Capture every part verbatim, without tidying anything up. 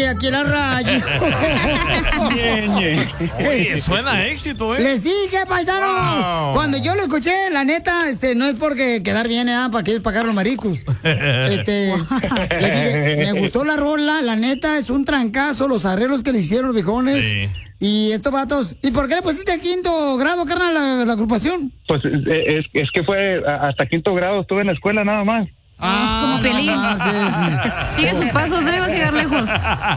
aquí en la radio. Oye, suena a éxito, ¿eh? Les dije, paisanos. Wow. Cuando yo lo escuché, la neta, este, no es porque quedar bien, ¿eh? Para que ellos pagar los maricos. Este, les dije, me gustó la rola, la neta, es un trancazo, los arreglos que le hicieron los viejones. Sí. Y estos vatos, ¿y por qué le pusiste a quinto grado, carnal, la, la agrupación? Pues es, es que fue hasta quinto grado, estuve en la escuela nada más. Ah, como Pelín. No, no, sí, sí. Sigue sus pasos, debe llegar lejos.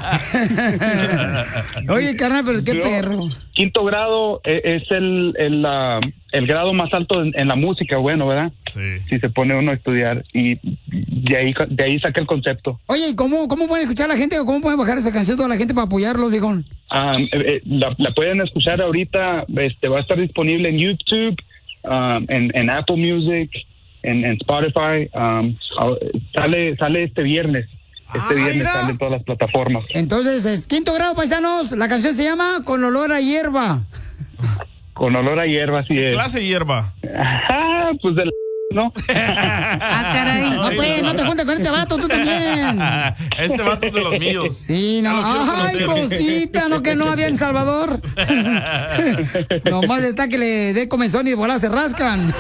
Oye, carnal, pero qué Yo, perro. Quinto grado es el, el, uh, el grado más alto en, en la música, bueno, ¿verdad? Sí. Si se pone uno a estudiar. Y de ahí, de ahí saca el concepto. Oye, ¿y cómo, cómo pueden escuchar la gente o cómo pueden bajar esa canción toda la gente para apoyarlos, viejón? Um, eh, la, la pueden escuchar ahorita, este va a estar disponible en YouTube, um, en, en Apple Music, en, en Spotify. Um, sale sale este viernes. Este viernes mira. sale en todas las plataformas. Entonces, es quinto grado, paisanos. La canción se llama Con olor a hierba. Con olor a hierba, así es. ¿Qué clase de hierba? Ajá, pues del... ¿no? Ah, caray. No, pues, no te juntes con este vato, tú también. Este vato es de los míos. Sí, no. Ay, cosita, no que no había en Salvador. Nomás está que le dé comezón y de volada se rascan.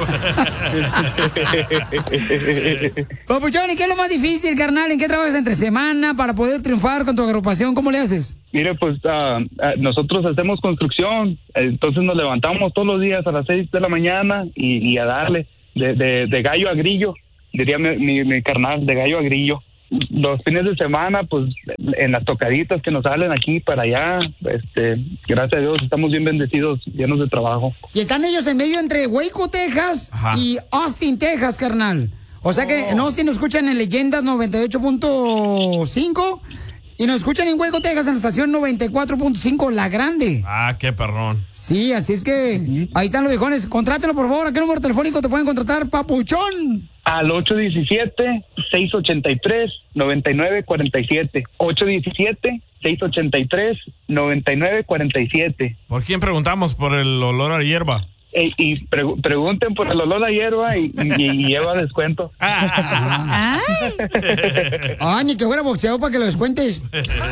Papuchón, ¿y qué es lo más difícil, carnal? ¿En qué trabajas entre semana para poder triunfar con tu agrupación? ¿Cómo le haces? Mire, pues uh, uh, nosotros hacemos construcción, entonces nos levantamos todos los días a las seis de la mañana y, y a darle. De, de, de gallo a grillo, diría mi, mi, mi carnal, de gallo a grillo. Los fines de semana, pues, en las tocaditas que nos salen aquí para allá, este, gracias a Dios, estamos bien bendecidos, llenos de trabajo. Y están ellos en medio entre Waco, Texas, ajá, y Austin, Texas, carnal. O sea que en Austin nos escuchan en Leyendas noventa y ocho punto cinco y nos escuchan en Waco, Texas, en la estación noventa y cuatro punto cinco, La Grande. Ah, qué perrón. Sí, así es que uh-huh. Ahí están los viejones. Contrátelo, por favor. ¿A qué número telefónico te pueden contratar, papuchón? Al ocho uno siete, seis ocho tres, nueve nueve cuatro siete. ocho uno siete, seis ocho tres, nueve nueve cuatro siete. ¿Por quién preguntamos? ¿Por el olor a hierba? Eh, y pre- pregunten por el olor a hierba y, y, y lleva descuento. Ah, ni que fuera boxeador para que lo descuentes.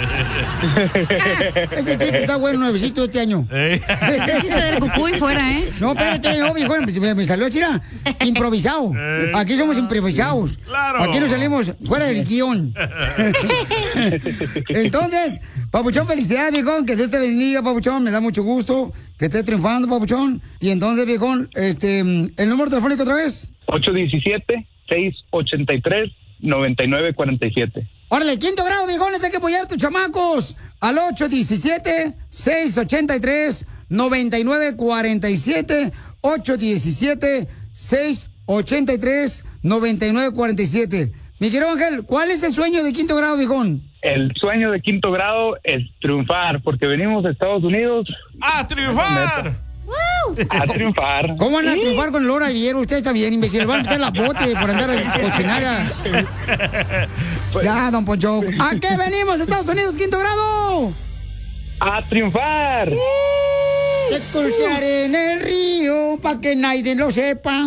Ese chiste está bueno, nuevecito este año. Ese chiste del cucuy fuera, ¿eh? No, espérate, no, viejo, me, me salió así, era improvisado. Aquí somos improvisados. Claro. Aquí nos salimos fuera del guión. Entonces, papuchón, felicidades, viejón, que Dios te bendiga, papuchón, me da mucho gusto que estés triunfando, papuchón. Y entonces, viejón, este, ¿el número telefónico otra vez? ocho uno siete, seis ocho tres, nueve nueve cuatro siete. Órale, quinto grado, viejones, hay que apoyar a tus chamacos al ocho uno siete, seis ocho tres, nueve nueve cuatro siete, ocho uno siete, seis ocho tres, nueve nueve cuatro siete. Mi querido Ángel, ¿cuál es el sueño de quinto grado, viejón? El sueño de quinto grado es triunfar, porque venimos de Estados Unidos. ¡A triunfar! A triunfar. ¿Cómo van a ¿Sí? triunfar con el olor a hierro? Ustedes también, imbécil. Van a meter la bote por andar cochinadas. Pues, ya, don Poncho. ¿A qué venimos, Estados Unidos, quinto grado? A triunfar. De cruzar en el río, pa' que nadie lo sepa.